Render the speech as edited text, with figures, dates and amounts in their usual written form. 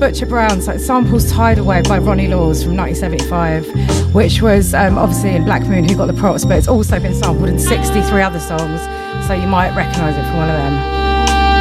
Butcher Brown, so it samples Tide Away by Ronnie Laws from 1975, which was obviously in Black Moon, Who Got the Props, but it's also been sampled in 63 other songs, so you might recognise it from one of them.